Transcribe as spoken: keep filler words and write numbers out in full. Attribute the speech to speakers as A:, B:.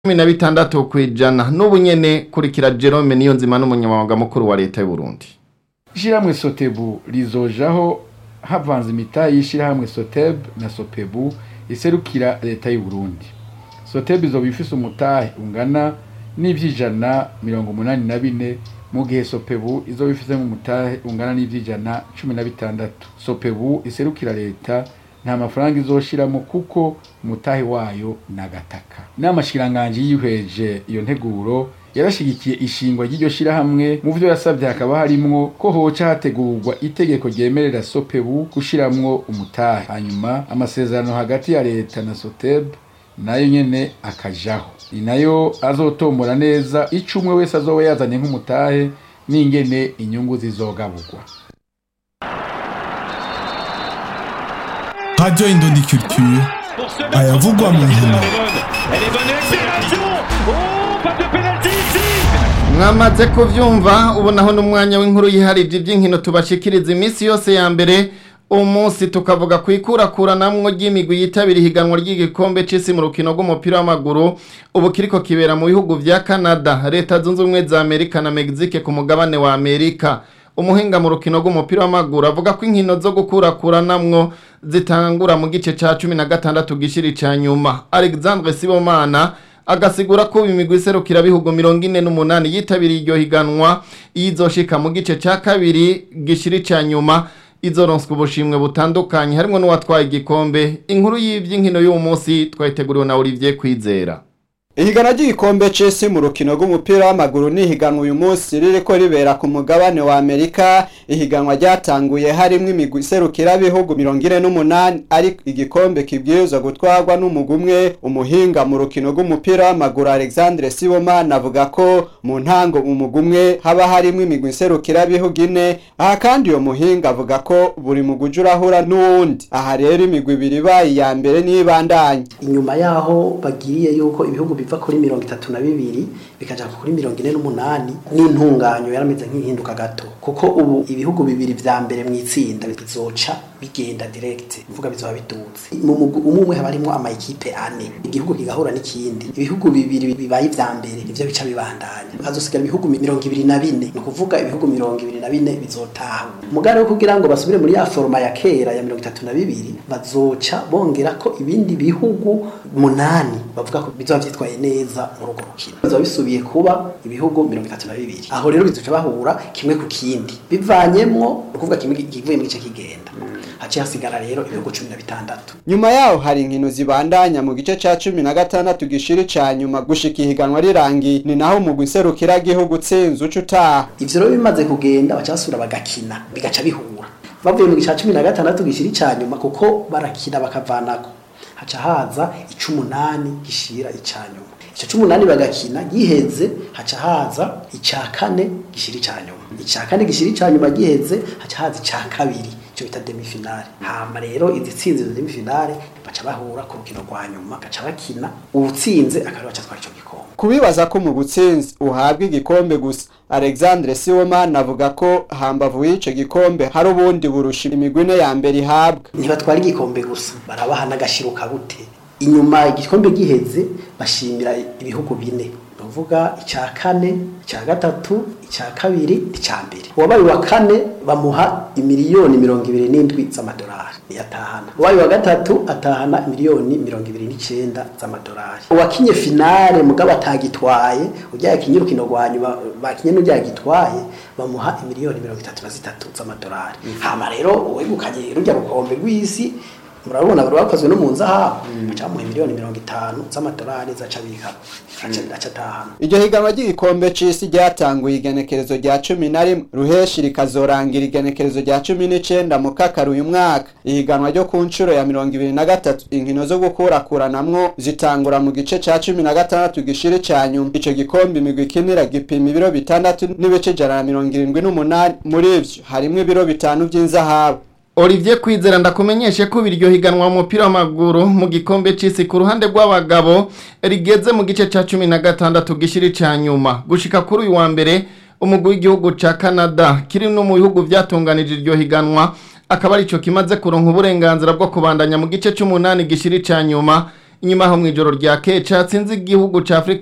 A: cumi na bitandatu kwijana n'ubu nyene kurikira Jerome Niyonzima n'umunyamabanga mukuru wa leta y'u Burundi.
B: Ishiramwe Sotebu rizojaho havanze imitahe y'ishirahamwe Soteb na Sopebu iserukira leta y'u Burundi. Soteb izoba ifise umutahe ungana n'ivyijana mirongo umunani na bine mu gihe Sopebu izoba ifise umutahe ungana n'ivyijana cumi na bitandatu. Sopebu iserukira leta nta mafaranga izoshiramo kuko umutahe wayo nagataka. N'amashikiranganje yihweje iyo nteguro yarashigikiye ishingwa ry'iryo shirahamwe mu vyo yasavye hakaba harimwo ko hoca hategurwa itegeko ryemerera Sopebu gushiramwo umutahe. Hanyuma amasezerano hagati ya leta na Soteb nayo nyene akajaho. Inayo azotomora neza icumwe wese azoba yazanye nk'umutahe n'ingene inyungu zizogaburwa.
C: Radio Indondi Culture, ayavugwa mu nkino.
A: Mwamaze kuvyumva ubu naho n'umwanya w'inkuru yiharije iby'inkino tubashikiriza iminsi yose ya mbere. Umunsi tukavuga kwikurakura namwo ry'imigwi yitabira ihiganwa ry'igikombe c'isi mu rukino rw'umupira w'amaguru ubu kiriko kibera mu bihugu vya Canada, Leta Zunze Ubumwe za Amerika na Mexique ku mugabane wa Amerika. Umuhinga mu rukino rw'umupira w'amaguru avuga ko inkino zo gukurakura namwo zitangura mu gice ca cumi na gatandatu gishiri ca nyuma. Alexandre Sibomana agasigura ko imigwi iserukira bihugu mirongo ine n'umunani yitabiriye iryo higanwa izoshika mu gice ca kabiri gishiri ca nyuma izoronswa ubushimwe butandukanye harimo n'uwatwaye igikombe. Inkuru y'ivy'inkino y'uwo munsi twayiteguriwe na Olivier Kwizera.
D: Ihiganwa ry'igikombe c'isi mu rukino rw'umupira w'amaguru ni ihiganwa uyu munsi ririko ribera ku mugabane wa Amerika. Ihiganwa ryatanguye harimwo imigwi iserukira bihugu mirongo ine n'umunani ari igikombe kibwirizwa gutwarwa n'umugwi umwe. Umuhinga mu rukino rw'umupira w'amaguru Alexandre Sibomana avuga ko mu ntango umugwi umwe haba harimwo imigwi iserukira bihugu ine. Aha kandi uyo muhinga avuga ko buri mugwi uje urahura n'uwundi. Aha rero imigwi ibiri bayi ya mbere n'ibandanya.
E: Inyuma yaho bagiriye yuko ibihugu biva kuri mirongo itatu na bibiri bikaja kuri mirongo ine n'umunani n'intunganyo yarameze nk'ihinduka gato kuko ubu ibihugu bibiri vya mbere mu itsinda bizoca bigenda direct mvuga bizoba biduze mu umwe haba harimo ama equipe ane igihugu kigahura n'ikindi ibihugu bibiri bibaye vya mbere ivyo bica bibandanya hazosigara ibihugu mirongo ibiri na bine no kuvuga ibihugu mirongo ibiri na bine bizotaha mugare wo kugira ngo basubire muri ya forma ya kera ya mirongo itatu na bibiri bazoca bongera ko ibindi bihugu munani bavuga ko bizoba vyitwaye neza mu rugo rukino bizoba bisubiye kuba ibihugu mirongo itatu na bibiri aho rero bizoca bahura kimwe ku kindi bivanyemwo ukuvuga kimwe kivuye mu gice kigenda haci hasigara rero ibihugu cumi na bitandatu.
D: Nyuma yaho hari inkino zibandanya mu gice ca cumi na gatandatu gishiri ca nyuma gushika ihiganwa rirangi ni naho umugwi iserukira gihugu tsinzu cutaha.
E: Ivyo rero bimaze kugenda bacasura bagakina bigaca bihura bavuye mu gice ca cumi na gatandatu gishiri ca nyuma kuko barakina bakavanako haca haza icumunani gishira icanyuma ico cumunani bagakina giheze haca haza icakane gishiri canyuma icakane gishiri canyuma giheze haca haza icakabiri cyo bita demi finale hama rero izitsinze demi finale baca bahura ku rukino rwa nyuma gaca bakina ubutsinze akabaca twari cyo gikombe.
D: Kubibaza ko mu gutsinze uhabwa igikombe gusa Alexandre Sibomana avuga ko hambavu y'ico gikombe hari ubundi burusha imigwi ne ya mbere ihabwa.
E: Ntibatwara igikombe gusa barabaha n'agashiruka bute inyuma igikombe giheze bashimira ibihugu bine uvuga icya kane icya gatatu icya kabiri icya mbere uwabaye wa kane bamuha imiliyoni mirongo ibiri n'indwi z'amadolari yatahana uwabaye wa gatatu atahana miliyoni mirongo ibiri n'icenda z'amadolari uwakinye finale mugabo atagitwaye ujya yakinyirukino rwa nyuma bakinye n'ujyagitwaye bamuha imiliyoni mirongo itatu na zitatu z'amadolari hama rero uwegukanye rujya rukombe rw'isi murabona bari bakozwe no munza ha bacamuha miliyoni mirongo itanu z'amadolari zacabika aca tahana.
D: Iryo higanwa ry'igikombe c'isi ryatanguye igenekerezo rya cumi na rimwe ruheshi rikazorangira igenekerezo rya cumi n'icenda mu kakaro uyu mwaka. Ihiganwa ryo ku ncuro ya mirongo ibiri na gatatu inkino zo gukurakuranamwo zitangura mu gice ca cumi na gatandatu gishire ca nyuma. Ico gikombe imigwi ikinira gipima ibiro bitandatu n'ibice ijana na mirongo irindwi n'umunani muri ivyo harimwo ibiro bitanu vy'inzahabu.
A: Olivier Kwizera ndakumenyeshe ko biryo higanwa mu mupira w'amaguru mu gikombe c'isi ku ruhande rw'abagabo rigeze mu gice ca cumi na gatandatu gishiri ca nyuma gushika kuri uyu wa mbere umugwi w'igihugu ca Canada kiri no mu bihugu vyatunganije iryo higanwa akaba ari cyo kimaze kuronka uburenganzira bwo kubandanya mu gice c'umunani gishiri ca nyuma inyuma ho mwijoro rya keye catsinze igihugu ca Afrika